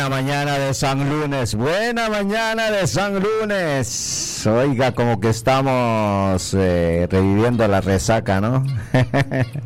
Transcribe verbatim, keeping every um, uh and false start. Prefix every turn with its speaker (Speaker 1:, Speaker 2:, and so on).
Speaker 1: Buena mañana de San Lunes, buena mañana de San Lunes. Oiga, como que estamos eh, reviviendo la resaca, ¿no?